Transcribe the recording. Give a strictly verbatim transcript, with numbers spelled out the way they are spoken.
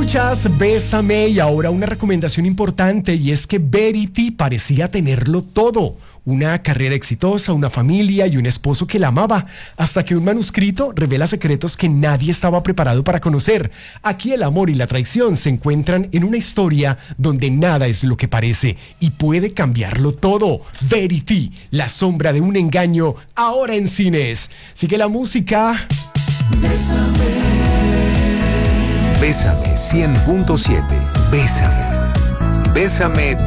Escuchas Bésame y ahora una recomendación importante y es que Verity parecía tenerlo todo. Una carrera exitosa, una familia y un esposo que la amaba, hasta que un manuscrito revela secretos que nadie estaba preparado para conocer. Aquí el amor y la traición se encuentran en una historia donde nada es lo que parece y puede cambiarlo todo. Verity, la sombra de un engaño, ahora en cines. Sigue la música. Bésame cien punto siete. Bésame. Bésame